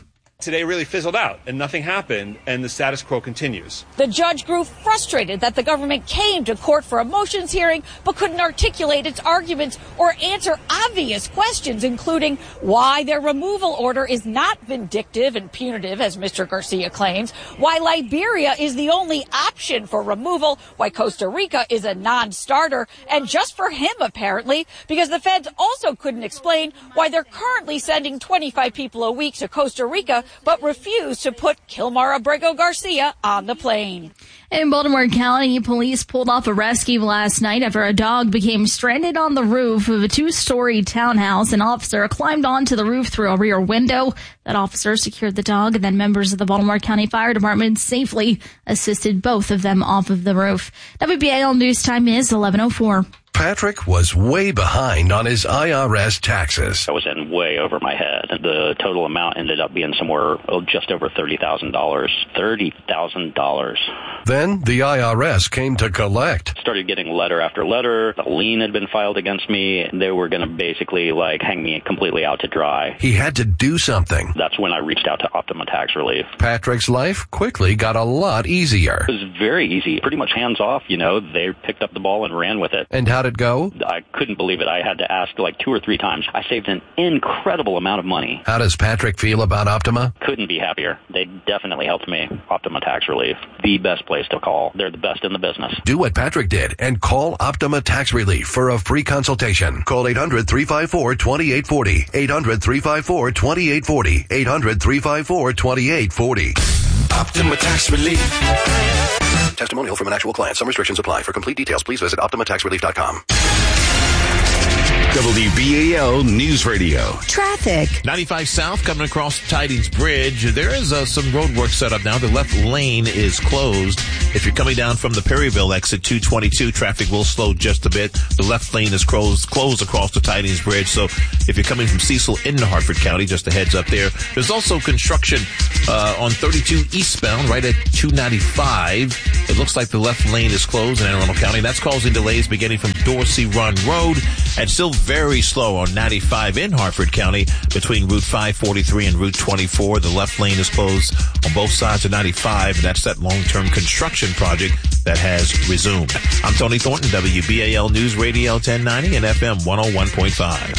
Today really fizzled out and nothing happened, and the status quo continues. The judge grew frustrated that the government came to court for a motions hearing but couldn't articulate its arguments or answer obvious questions, including why their removal order is not vindictive and punitive, as Mister Garcia claims, why Liberia is the only option for removal, why Costa Rica is a non-starter, and just for him, apparently, because the feds also couldn't explain why they're currently sending twenty-five people a week to Costa Rica but refused to put Kilmar Abrego Garcia on the plane. In Baltimore County, police pulled off a rescue last night after a dog became stranded on the roof of a two-story townhouse. An officer climbed onto the roof through a rear window. That officer secured the dog, and then members of the Baltimore County Fire Department safely assisted both of them off of the roof. W B A L News Time is eleven oh four. Patrick was way behind on his I R S taxes. I was in way over my head. The total amount ended up being somewhere oh, just over thirty thousand dollars. thirty thousand dollars. Then the I R S came to collect. Started getting letter after letter. A lien had been filed against me. They were going to basically like hang me completely out to dry. He had to do something. That's when I reached out to Optima Tax Relief. Patrick's life quickly got a lot easier. It was very easy. Pretty much hands off, you know. They picked up the ball and ran with it. And how How'd it go? I couldn't believe it. I had to ask like two or three times. I saved an incredible amount of money. How does Patrick feel about Optima? Couldn't be happier. They definitely helped me. Optima Tax Relief. The best place to call. They're the best in the business. Do what Patrick did and call Optima Tax Relief for a free consultation. Call eight hundred, three five four, two eight four zero. eight hundred, three five four, two eight four zero. eight hundred, three five four, two eight four zero. Optima Tax Relief. Testimonial from an actual client. Some restrictions apply. For complete details, please visit optima tax relief dot com. W B A L News Radio. Traffic. ninety-five South coming across Tidings Bridge. There is uh, some road work set up now. The left lane is closed. If you're coming down from the Perryville exit two twenty-two, traffic will slow just a bit. The left lane is closed, closed across the Tidings Bridge. So if you're coming from Cecil into Hartford County, just a heads up there. There's also construction uh, on thirty-two eastbound right at two ninety-five. It looks like the left lane is closed in Anne Arundel County. That's causing delays beginning from Dorsey Run Road and still very slow on ninety-five in Hartford County between Route five forty-three and Route twenty-four. The left lane is closed on both sides of ninety-five. That's that long-term construction project that has resumed. I'm Tony Thornton, W B A L News Radio ten ninety and F M one oh one point five.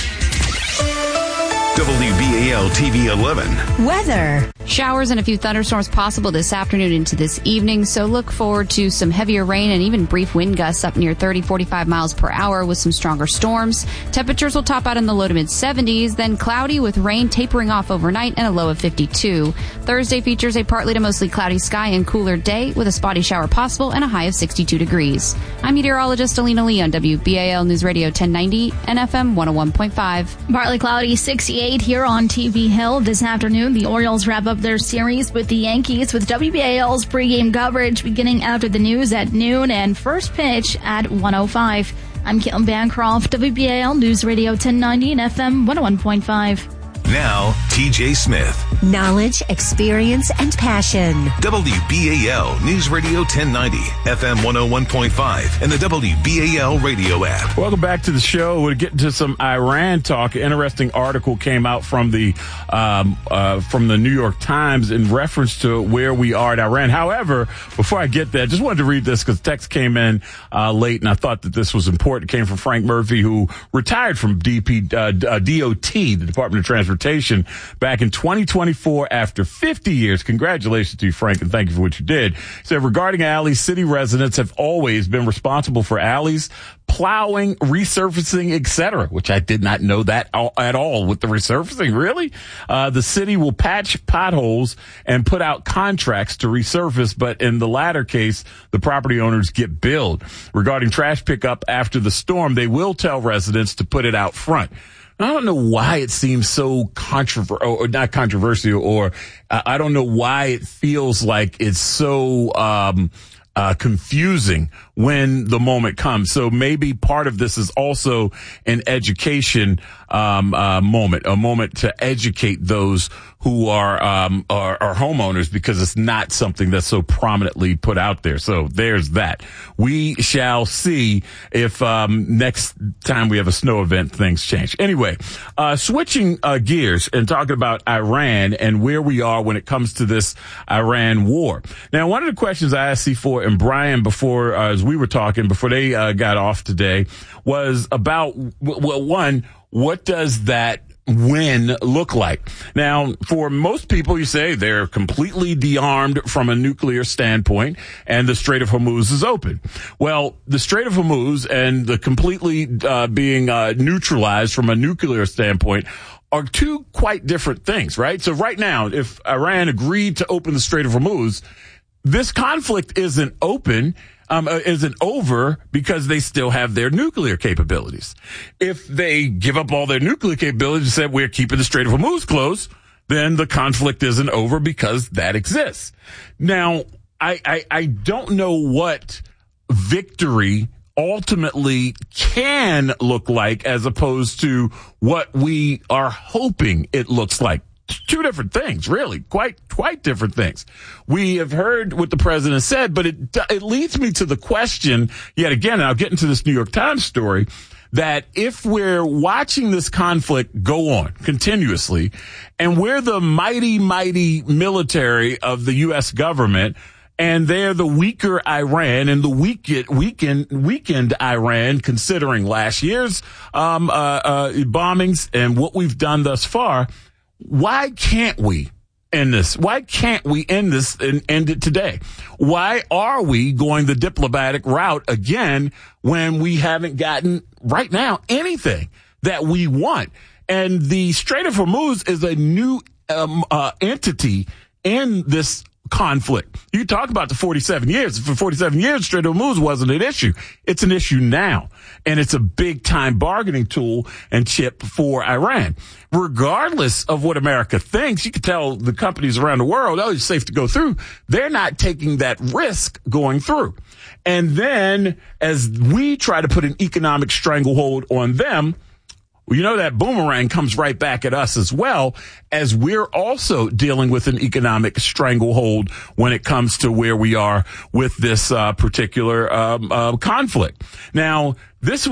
W B A L T V eleven. Weather. Showers and a few thunderstorms possible this afternoon into this evening, so look forward to some heavier rain and even brief wind gusts up near thirty, forty-five miles per hour with some stronger storms. Temperatures will top out in the low to mid seventies, then cloudy with rain tapering off overnight and a low of fifty-two. Thursday features a partly to mostly cloudy sky and cooler day with a spotty shower possible and a high of sixty-two degrees. I'm meteorologist Alina Lee on W B A L News Radio ten ninety and F M one oh one point five. Partly cloudy, sixty-eight here on T V Hill. This afternoon, the Orioles wrap up their series with the Yankees with W B A L's pregame coverage beginning after the news at noon and first pitch at one oh five. I'm Caitlin Bancroft, W B A L News Radio ten ninety and F M one oh one point five. Now, T J Smith. Knowledge, experience, and passion. W B A L News Radio ten ninety, F M one oh one point five, and the W B A L radio app. Welcome back to the show. We're getting to some Iran talk. An interesting article came out from the um, uh, from the New York Times in reference to where we are at Iran. However, before I get there, I just wanted to read this because text came in uh, late, and I thought that this was important. It came from Frank Murphy, who retired from D P, uh, D O T, the Department of Transportation, back in twenty twenty-four after fifty years. Congratulations to you, Frank, and thank you for what you did. He said, regarding alleys, city residents have always been responsible for alleys, plowing, resurfacing, et cetera, which I did not know that at all with the resurfacing. Really? Uh, the city will patch potholes and put out contracts to resurface, but in the latter case, the property owners get billed. Regarding trash pickup after the storm, they will tell residents to put it out front. I don't know why it seems so controversial, or not controversial, or uh, I don't know why it feels like it's so um uh confusing when the moment comes. So maybe part of this is also an education um, uh, moment, a moment to educate those who are, um, are, are homeowners, because it's not something that's so prominently put out there. So there's that. We shall see if, um, next time we have a snow event, things change. Anyway, uh, switching, uh, gears and talking about Iran and where we are when it comes to this Iran war. Now, one of the questions I asked C four and Brian before, uh, as we were talking, before they, uh, got off today was about, well, one, what does that win look like? Now, for most people, you say they're completely de-armed from a nuclear standpoint and the Strait of Hormuz is open. Well, the Strait of Hormuz and the completely uh, being uh, neutralized from a nuclear standpoint are two quite different things, right? So right now, if Iran agreed to open the Strait of Hormuz, this conflict isn't open. Um, uh, isn't over because they still have their nuclear capabilities. If they give up all their nuclear capabilities and said we're keeping the Strait of Hormuz closed, then the conflict isn't over because that exists. Now, I, I, I don't know what victory ultimately can look like as opposed to what we are hoping it looks like. Two different things, really, quite, quite different things. We have heard what the president said, but it, it leads me to the question yet again, and I'll get into this New York Times story, that if we're watching this conflict go on continuously and we're the mighty, mighty military of the U S government and they're the weaker Iran and the weakened, weakened, weakened Iran considering last year's, um, uh, uh, bombings and what we've done thus far, why can't we end this? Why can't we end this and end it today? Why are we going the diplomatic route again when we haven't gotten right now anything that we want? And the Strait of Hormuz is a new um, uh, entity in this conflict. You talk about the forty-seven years. For forty-seven years, Strait of Hormuz wasn't an issue. It's an issue now. And it's a big time bargaining tool and chip for Iran. Regardless of what America thinks, you can tell the companies around the world, oh, it's safe to go through. They're not taking that risk going through. And then as we try to put an economic stranglehold on them, you know, that boomerang comes right back at us as well, as we're also dealing with an economic stranglehold when it comes to where we are with this uh, particular um, uh, conflict. Now, this